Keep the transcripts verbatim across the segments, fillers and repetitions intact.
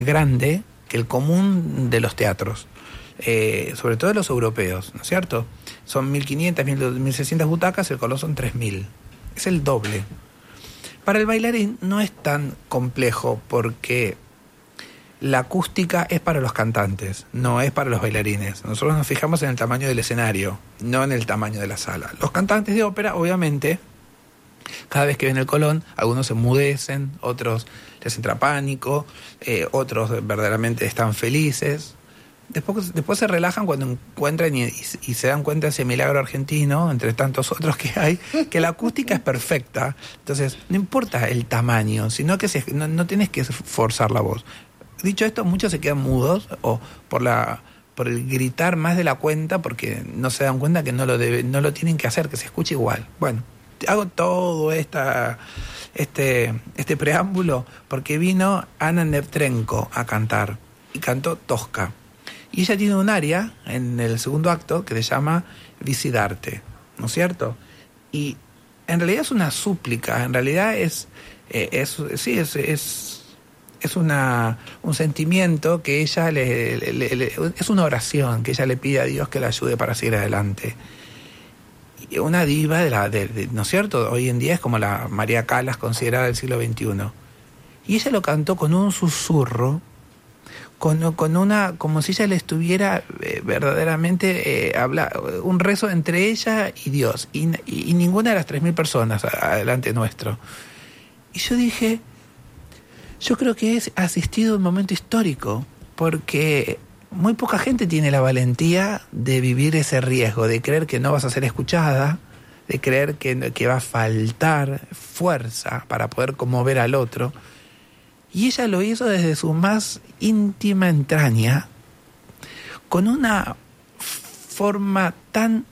grande que el común de los teatros, eh, sobre todo los europeos, ¿no es cierto? Son mil quinientas, mil seiscientas butacas, el Colón son tres mil. Es el doble. Para el bailarín no es tan complejo porque la acústica es para los cantantes, no es para los bailarines. Nosotros nos fijamos en el tamaño del escenario, no en el tamaño de la sala. Los cantantes de ópera, obviamente, cada vez que ven el Colón, algunos se enmudecen, otros les entra pánico, eh, otros verdaderamente están felices. Después, después se relajan cuando encuentran y, y, y se dan cuenta de ese milagro argentino, entre tantos otros que hay, que la acústica es perfecta. Entonces, no importa el tamaño, sino que se, no, no tienes que forzar la voz. Dicho esto, muchos se quedan mudos o por la por el gritar más de la cuenta porque no se dan cuenta que no lo debe, no lo tienen que hacer, que se escuche igual. Bueno, hago todo esta, este, este preámbulo porque vino Anna Nevtrenko a cantar y cantó Tosca. Y ella tiene un área en el segundo acto que se llama Visidarte, ¿no es cierto? Y en realidad es una súplica, en realidad es, eh, es sí, es, es, es una, un sentimiento que ella le, le, le, le, es una oración que ella le pide a Dios que la ayude para seguir adelante. Y una diva de la, de, de, ¿no es cierto? Hoy en día es como la María Callas considerada del siglo veintiuno. Y ella lo cantó con un susurro, Con, con una, como si ella le estuviera eh, verdaderamente eh, habla, un rezo entre ella y Dios, y, y, y ninguna de las tres mil personas adelante nuestro. Y yo dije, yo creo que he asistido a un momento histórico, porque muy poca gente tiene la valentía de vivir ese riesgo, de creer que no vas a ser escuchada, de creer que, que va a faltar fuerza para poder conmover al otro. Y ella lo hizo desde su más íntima entraña, con una forma tan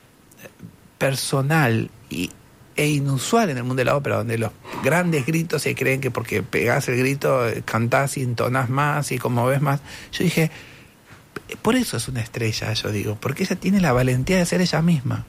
personal y, e inusual en el mundo de la ópera, donde los grandes gritos se creen que porque pegás el grito cantás y entonás más y conmovés más. Yo dije, por eso es una estrella, yo digo, porque ella tiene la valentía de ser ella misma.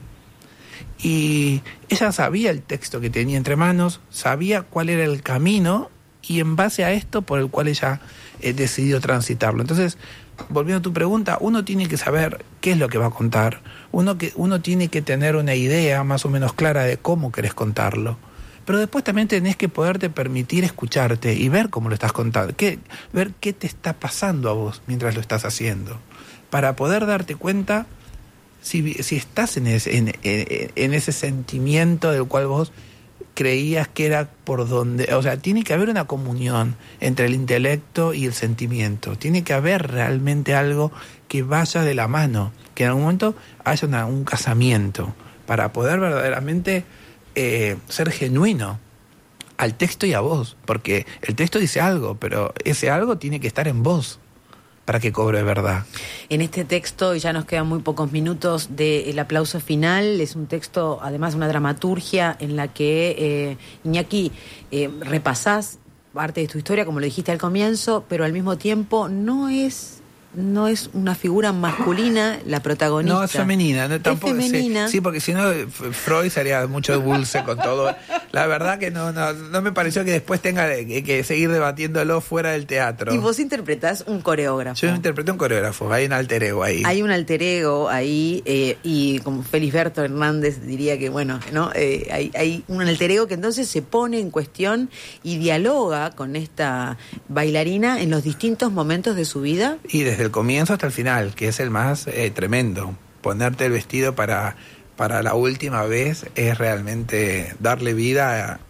Y ella sabía el texto que tenía entre manos, sabía cuál era el camino, y en base a esto por el cual ella eh, decidió transitarlo. Entonces, volviendo a tu pregunta, uno tiene que saber qué es lo que va a contar, uno, que, uno tiene que tener una idea más o menos clara de cómo querés contarlo, pero después también tenés que poderte permitir escucharte y ver cómo lo estás contando, qué, ver qué te está pasando a vos mientras lo estás haciendo, para poder darte cuenta si, si estás en ese, en, en, en ese sentimiento del cual vos creías que era por donde... O sea, tiene que haber una comunión entre el intelecto y el sentimiento. Tiene que haber realmente algo que vaya de la mano, que en algún momento haya una, un casamiento para poder verdaderamente eh, ser genuino al texto y a vos. Porque el texto dice algo, pero ese algo tiene que estar en vos para que cobre verdad. En este texto, y ya nos quedan muy pocos minutos del aplauso final, es un texto, además una dramaturgia en la que, eh, Iñaki, eh, repasás parte de tu historia, como lo dijiste al comienzo, pero al mismo tiempo no es... no es una figura masculina la protagonista. No, es femenina. No, tampoco, es femenina. Sí, sí, porque si no, Freud sería mucho dulce con todo. La verdad que no, no, no me pareció que después tenga que, que seguir debatiéndolo fuera del teatro. Y vos interpretás un coreógrafo. Yo interpreté un coreógrafo, hay un alter ego ahí. Hay un alter ego ahí, eh, y como Felisberto Hernández diría que, bueno, ¿no? Eh, hay, hay un alter ego que entonces se pone en cuestión y dialoga con esta bailarina en los distintos momentos de su vida. Y desde el comienzo hasta el final, que es el más eh, tremendo. Ponerte el vestido para, para la última vez es realmente darle vida a,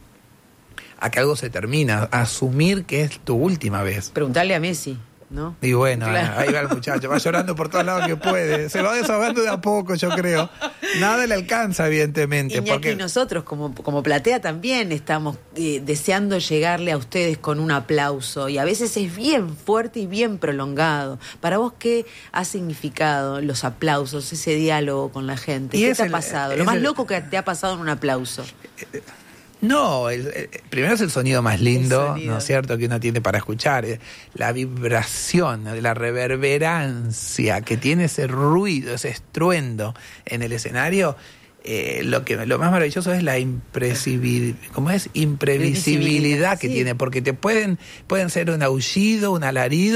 a que algo se termina, a asumir que es tu última vez. Preguntarle a Messi, ¿no? Y bueno, claro. Ahí va el muchacho, va llorando por todos lados que puede, se va desahogando de a poco, yo creo. Nada le alcanza, evidentemente. Iñaki, porque nosotros como, como platea también estamos eh, deseando llegarle a ustedes con un aplauso, y a veces es bien fuerte y bien prolongado. ¿Para vos qué ha significado los aplausos, ese diálogo con la gente? ¿Qué te el, ha pasado? Lo más el... loco que te ha pasado en un aplauso. No, el, el, primero es el sonido más lindo, sonido. ¿No es cierto?, que uno tiene para escuchar. La vibración, la reverberancia que tiene ese ruido, ese estruendo en el escenario, eh, lo que lo más maravilloso es la impresibil, ¿cómo es? imprevisibilidad que sí. tiene, porque te pueden, pueden ser un aullido, un alarido,